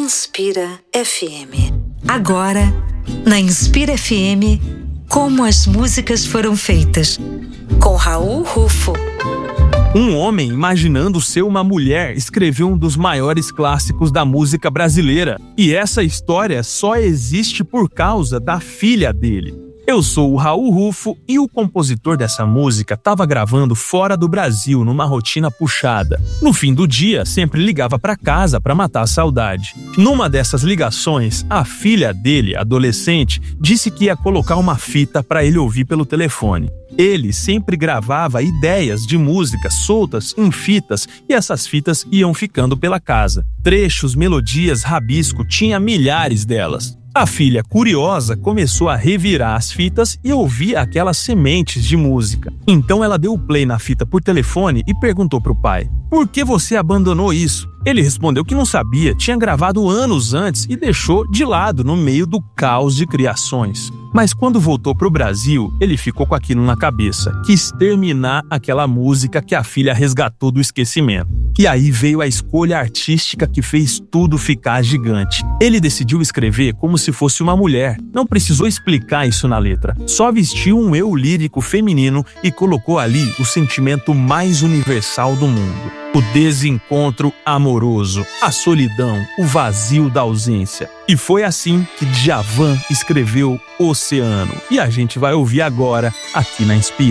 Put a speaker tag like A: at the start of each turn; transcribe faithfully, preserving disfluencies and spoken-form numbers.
A: Inspira F M. Agora, na Inspira F M, como as músicas foram feitas, com Raul Rufo.
B: Um homem, imaginando ser uma mulher, escreveu um dos maiores clássicos da música brasileira. E essa história só existe por causa da filha dele. Eu sou o Raul Rufo e o compositor dessa música estava gravando fora do Brasil, numa rotina puxada. No fim do dia, sempre ligava para casa para matar a saudade. Numa dessas ligações, a filha dele, adolescente, disse que ia colocar uma fita para ele ouvir pelo telefone. Ele sempre gravava ideias de músicas soltas em fitas e essas fitas iam ficando pela casa. Trechos, melodias, rabisco, tinha milhares delas. A filha, curiosa, começou a revirar as fitas e ouvir aquelas sementes de música. Então ela deu o play na fita por telefone e perguntou pro pai: "Por que você abandonou isso?" Ele respondeu que não sabia, tinha gravado anos antes e deixou de lado no meio do caos de criações. Mas quando voltou pro Brasil, ele ficou com aquilo na cabeça. Quis terminar aquela música que a filha resgatou do esquecimento. E aí veio a escolha artística que fez tudo ficar gigante. Ele decidiu escrever como se fosse uma mulher. Não precisou explicar isso na letra. Só vestiu um eu lírico feminino e colocou ali o sentimento mais universal do mundo. O desencontro amoroso, a solidão, o vazio da ausência. E foi assim que Djavan escreveu Oceano. E a gente vai ouvir agora aqui na Inspira.